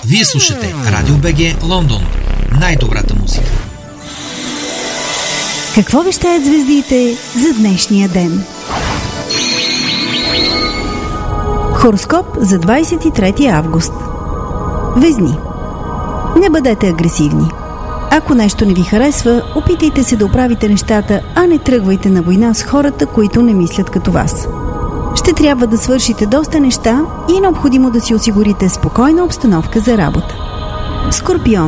Вие слушате Радио БГ Лондон. Най-добрата музика. Какво вещаят звездите за днешния ден? Хороскоп за 23 август. Везни. Не бъдете агресивни. Ако нещо не ви харесва, опитайте се да оправите нещата, а не тръгвайте на война с хората, които не мислят като вас. Ще трябва да свършите доста неща и е необходимо да си осигурите спокойна обстановка за работа. Скорпион.